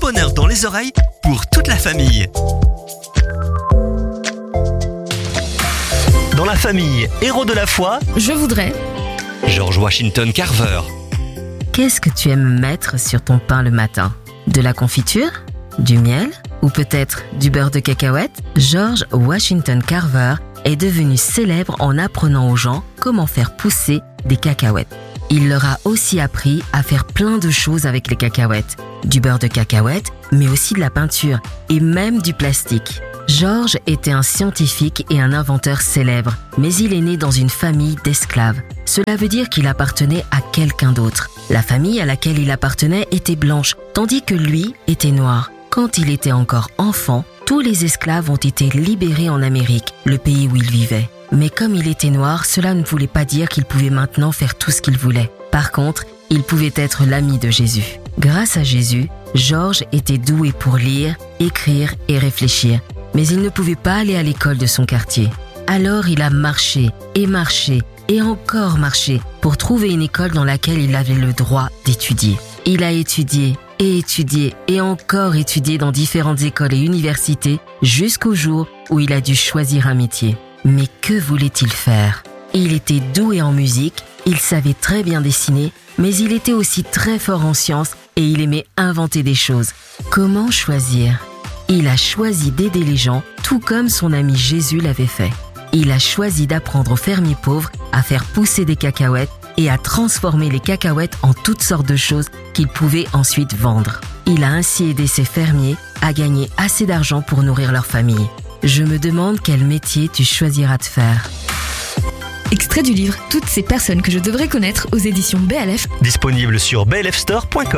bonheur dans les oreilles pour toute la famille. Dans la famille Héros de la foi, Je voudrais. George Washington Carver. Qu'est-ce que tu aimes mettre sur ton pain le matin ? De la confiture ? Du miel ? Ou peut-être du beurre de cacahuète ? George Washington Carver est devenu célèbre en apprenant aux gens comment faire pousser des cacahuètes. Il leur a aussi appris à faire plein de choses avec les cacahuètes. Du beurre de cacahuète, mais aussi de la peinture et même du plastique. George était un scientifique et un inventeur célèbre, mais il est né dans une famille d'esclaves. Cela veut dire qu'il appartenait à quelqu'un d'autre. La famille à laquelle il appartenait était blanche, tandis que lui était noir. Quand il était encore enfant, tous les esclaves ont été libérés en Amérique, le pays où il vivait. Mais comme il était noir, cela ne voulait pas dire qu'il pouvait maintenant faire tout ce qu'il voulait. Par contre, il pouvait être l'ami de Jésus. Grâce à Jésus, George était doué pour lire, écrire et réfléchir. Mais il ne pouvait pas aller à l'école de son quartier. Alors il a marché et encore marché pour trouver une école dans laquelle il avait le droit d'étudier. Il a étudié et encore étudié dans différentes écoles et universités jusqu'au jour où il a dû choisir un métier. Mais que voulait-il faire ? Il était doué en musique, il savait très bien dessiner, mais il était aussi très fort en sciences et il aimait inventer des choses. Comment choisir ? Il a choisi d'aider les gens, tout comme son ami Jésus l'avait fait. Il a choisi d'apprendre aux fermiers pauvres à faire pousser des cacahuètes et à transformer les cacahuètes en toutes sortes de choses qu'il pouvait ensuite vendre. Il a ainsi aidé ces fermiers à gagner assez d'argent pour nourrir leur famille. Je me demande quel métier tu choisiras de faire. Extrait du livre Toutes ces personnes que je devrais connaître aux éditions BLF. Disponible sur blfstore.com.